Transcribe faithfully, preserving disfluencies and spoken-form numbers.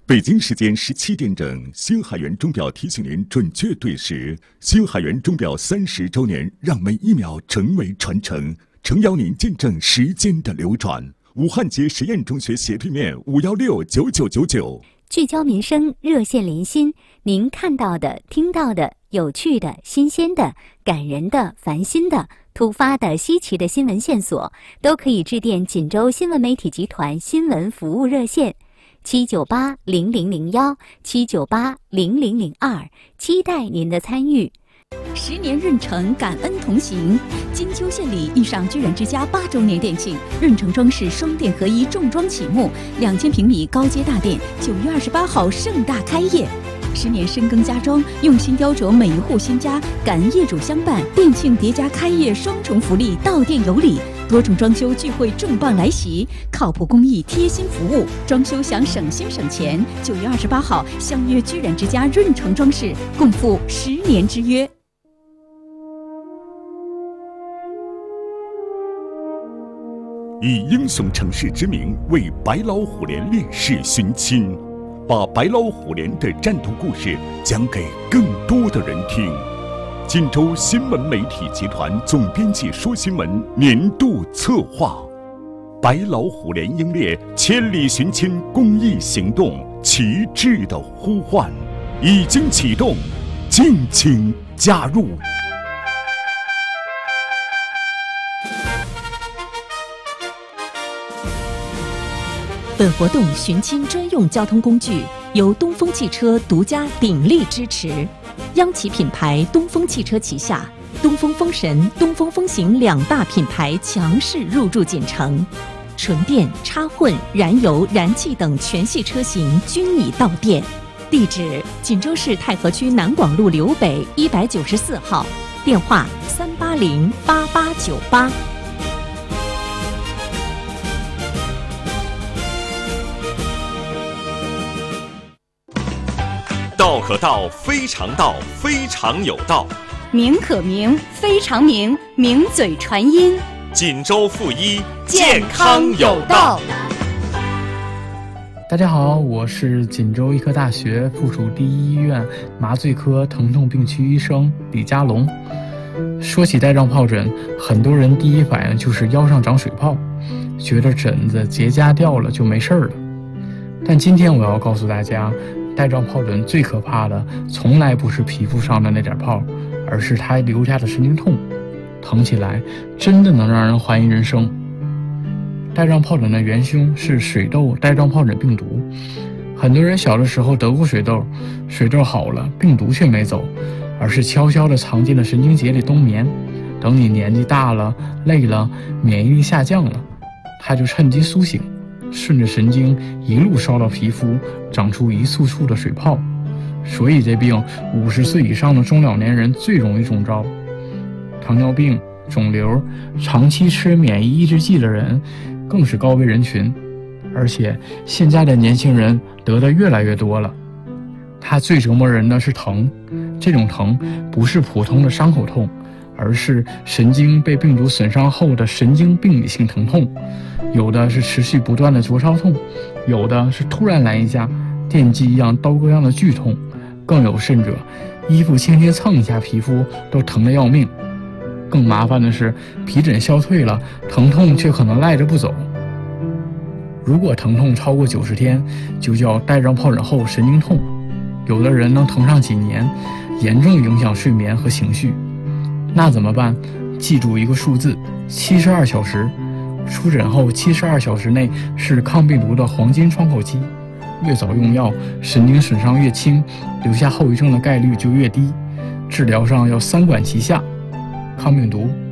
北京时间十七点整，星海源钟表提醒您准确对时。星海源钟表三十周年，让每一秒成为传承，诚邀您见证时间的流转。武汉街实验中学斜对面五幺六九九九九。 聚焦民生，热线连心，您看到的、听到的、有趣的、新鲜的、感人的、烦心的、突发的、稀奇的新闻线索，都可以致电锦州新闻媒体集团新闻服务热线。七九八零零零幺七九八零零零二，期待您的参与。 十年润城，感恩同行。金秋献礼遇上居然之家八周年店庆，润城装饰双店合一重装启幕，两千平米高阶大店，九月二十八号盛大开业。十年深耕家装，用心雕琢每一户新家，感恩业主相伴，店庆叠加开业双重福利，到店有礼。多重装修聚会重磅来袭，靠谱工艺贴心服务，装修想省心省钱。九月二十八号相约居然之家润城装饰，共赴十年之约。 以英雄城市之名为白老虎连烈士寻亲，把白老虎连的战斗故事讲给更多的人听。锦州新闻媒体集团总编辑说新闻年度策划，白老虎连英烈千里寻亲公益行动旗帜的呼唤已经启动，敬请加入。 本活动寻亲专用交通工具由东风汽车独家鼎力支持，央企品牌东风汽车旗下东风风神、东风风行两大品牌强势入驻锦城，纯电、插混、燃油、燃气等全系车型均已到店。地址：锦州市太和区南广路刘北一百九十四号，电话：三八零八八九八。 道可道，非常道，非常有道； 名可名，非常名，名嘴传音。 锦州附一，健康有道。 大家好，我是锦州医科大学附属第一医院麻醉科疼痛病区医生李佳龙。说起带状疱疹，很多人第一反应就是腰上长水泡，觉得疹子结痂掉了就没事了。但今天我要告诉大家，带状疱疹最可怕的从来不是皮肤上的那点泡，而是它留下的神经痛，疼起来真的能让人怀疑人生。带状疱疹的元凶是水痘带状疱疹病毒，很多人小的时候得过水痘，水痘好了，病毒却没走，而是悄悄地藏进了神经节里冬眠，等你年纪大了累了，免疫力下降了，它就趁机苏醒，顺着神经一路烧到皮肤，长出一簇簇的水泡。所以这病五十岁以上的中老年人最容易中招。糖尿病、肿瘤、长期吃免疫抑制剂的人更是高危人群，而且现在的年轻人得的越来越多了。它最折磨人的是疼，这种疼不是普通的伤口痛，而是神经被病毒损伤后的神经病理性疼痛，有的是持续不断的灼烧痛，有的是突然来一下电击一样刀割样的剧痛，更有甚者衣服轻轻蹭一下皮肤都疼得要命。更麻烦的是皮疹消退了，疼痛却可能赖着不走。如果疼痛超过九十天，就叫带状疱疹后神经痛，有的人能疼上几年，严重影响睡眠和情绪。那怎么办？记住一个数字，七十二小时。出诊后七十二小时内是抗病毒的黄金窗口期，越早用药，神经损伤越轻，留下后遗症的概率就越低。治疗上要三管齐下，抗病毒、